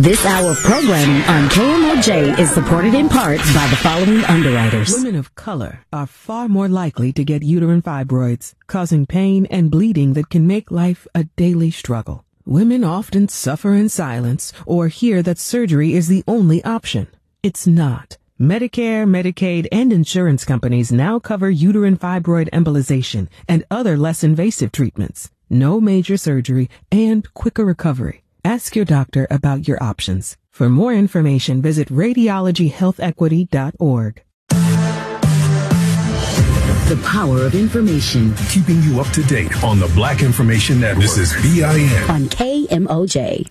This hour of programming on KMOJ is supported in part by the following underwriters. Women of color are far more likely to get uterine fibroids, causing pain and bleeding that can make life a daily struggle. Women often suffer in silence or hear that surgery is the only option. It's not. Medicare, Medicaid, and insurance companies now cover uterine fibroid embolization and other less invasive treatments. No major surgery and quicker recovery. Ask your doctor about your options. For more information, visit radiologyhealthequity.org. The power of information. Keeping you up to date on the Black Information Network. This is BIN. On KMOJ.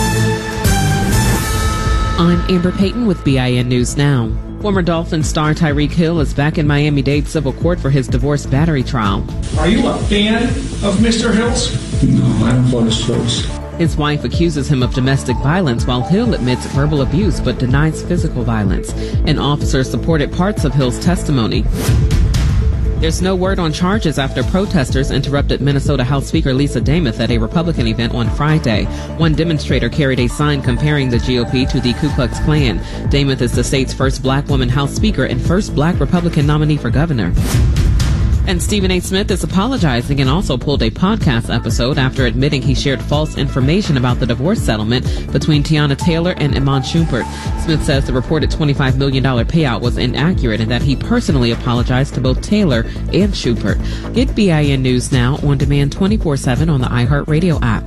I'm Amber Payton with BIN News Now. Former Dolphins star Tyreek Hill is back in Miami-Dade civil court for his divorce battery trial. Are you a fan of Mr. Hill's? No, I don't want to close. His wife accuses him of domestic violence while Hill admits verbal abuse but denies physical violence. An officer supported parts of Hill's testimony. There's no word on charges after protesters interrupted Minnesota House Speaker Lisa Demuth at a Republican event on Friday. One demonstrator carried a sign comparing the GOP to the Ku Klux Klan. Demuth is the state's first black woman House Speaker and first black Republican nominee for governor. And Stephen A. Smith is apologizing and also pulled a podcast episode after admitting he shared false information about the divorce settlement between Tiana Taylor and Iman Shumpert. Smith says the reported $25 million payout was inaccurate and that he personally apologized to both Taylor and Shumpert. Get BIN News Now on demand 24/7 on the iHeartRadio app.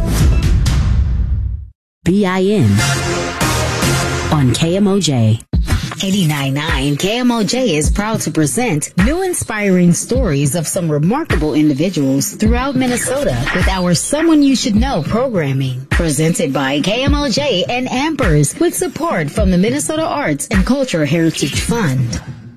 BIN on KMOJ. 89.9 KMOJ is proud to present new inspiring stories of some remarkable individuals throughout Minnesota with our Someone You Should Know programming. Presented by KMOJ and Ampers with support from the Minnesota Arts and Cultural Heritage Fund.